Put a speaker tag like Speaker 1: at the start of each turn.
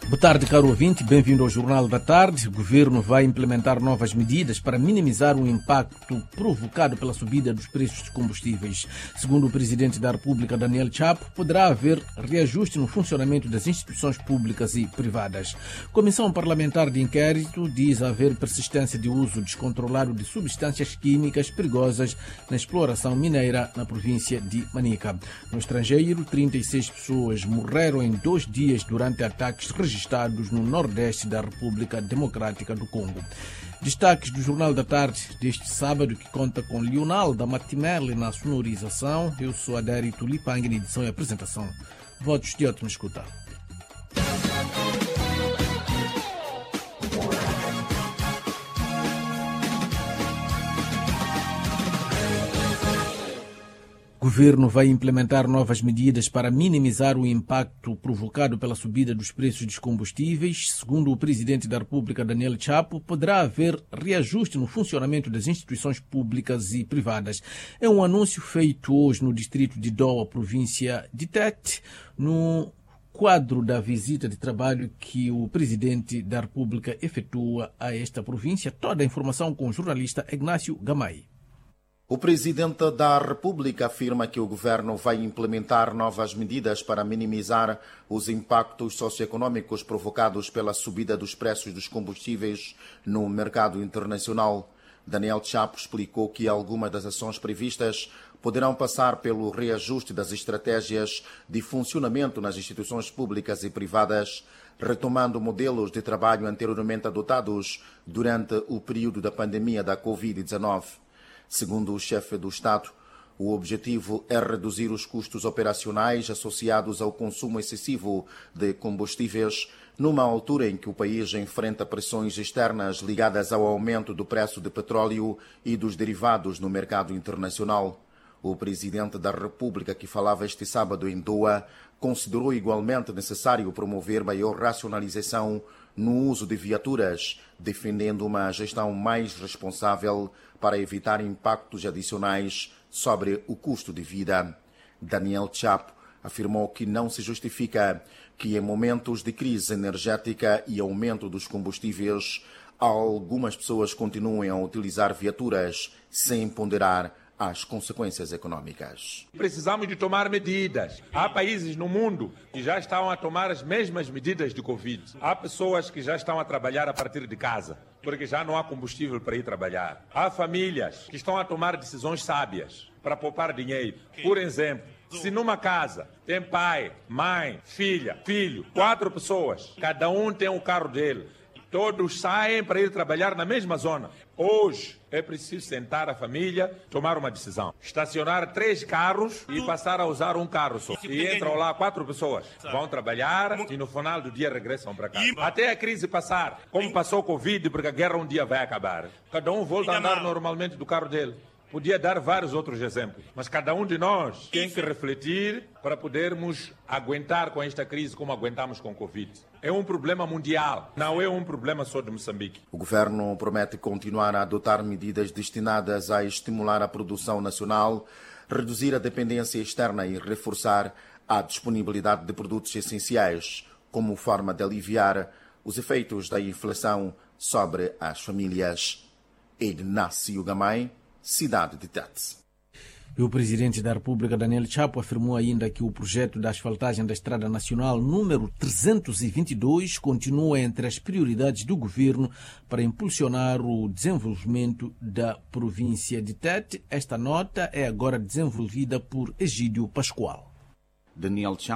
Speaker 1: Boa tarde, caro ouvinte. Bem-vindo ao Jornal da Tarde. O governo vai implementar novas medidas para minimizar o impacto provocado pela subida dos preços dos combustíveis. Segundo o presidente da República, Daniel Chapo, poderá haver reajuste no funcionamento das instituições públicas e privadas. Comissão Parlamentar de Inquérito diz haver persistência de uso descontrolado de substâncias químicas perigosas na exploração mineira na província de Manica. No estrangeiro, 36 pessoas morreram em 2 dias durante ataques registrados no nordeste da República Democrática do Congo. Destaques do Jornal da Tarde deste sábado, que conta com Leonardo Matimele na sonorização. Eu sou Adério Tulipang na edição e apresentação. Votos de ótima escuta. O governo vai implementar novas medidas para minimizar o impacto provocado pela subida dos preços dos combustíveis. Segundo o presidente da República, Daniel Chapo, poderá haver reajuste no funcionamento das instituições públicas e privadas. É um anúncio feito hoje no distrito de Doa, província de Tete, no quadro da visita de trabalho que o presidente da República efetua a esta província. Toda a informação com o jornalista Ignácio Gamay.
Speaker 2: O presidente da República afirma que o governo vai implementar novas medidas para minimizar os impactos socioeconômicos provocados pela subida dos preços dos combustíveis no mercado internacional. Daniel Chapo explicou que algumas das ações previstas poderão passar pelo reajuste das estratégias de funcionamento nas instituições públicas e privadas, retomando modelos de trabalho anteriormente adotados durante o período da pandemia da Covid-19. Segundo o chefe do Estado, o objetivo é reduzir os custos operacionais associados ao consumo excessivo de combustíveis, numa altura em que o país enfrenta pressões externas ligadas ao aumento do preço de petróleo e dos derivados no mercado internacional. O presidente da República, que falava este sábado em Doha, considerou igualmente necessário promover maior racionalização no uso de viaturas, defendendo uma gestão mais responsável para evitar impactos adicionais sobre o custo de vida. Daniel Chapo afirmou que não se justifica que em momentos de crise energética e aumento dos combustíveis, algumas pessoas continuem a utilizar viaturas sem ponderar as consequências econômicas.
Speaker 3: Precisamos de tomar medidas. Há países no mundo que já estão a tomar as mesmas medidas de Covid. Há pessoas que já estão a trabalhar a partir de casa, porque já não há combustível para ir trabalhar. Há famílias que estão a tomar decisões sábias para poupar dinheiro. Por exemplo, se numa casa tem pai, mãe, filha, filho, 4 pessoas, cada um tem o carro dele, todos saem para ir trabalhar na mesma zona. Hoje é preciso sentar a família, tomar uma decisão. Estacionar 3 carros e passar a usar um carro só. E entram lá 4 pessoas. Vão trabalhar e no final do dia regressam para casa. Até a crise passar, como passou o Covid, porque a guerra um dia vai acabar. Cada um volta a andar normalmente do carro dele. Podia dar vários outros exemplos, mas cada um de nós tem que refletir para podermos aguentar com esta crise como aguentamos com o Covid. É um problema mundial, não é um problema só de Moçambique.
Speaker 2: O governo promete continuar a adotar medidas destinadas a estimular a produção nacional, reduzir a dependência externa e reforçar a disponibilidade de produtos essenciais, como forma de aliviar os efeitos da inflação sobre as famílias. Ignácio Gamay, cidade de Tete.
Speaker 1: E o presidente da República, Daniel Chapo, afirmou ainda que o projeto da asfaltagem da Estrada Nacional número 322 continua entre as prioridades do governo para impulsionar o desenvolvimento da província de Tete. Esta nota é agora desenvolvida por Egídio Pascoal.
Speaker 4: Daniel Chapo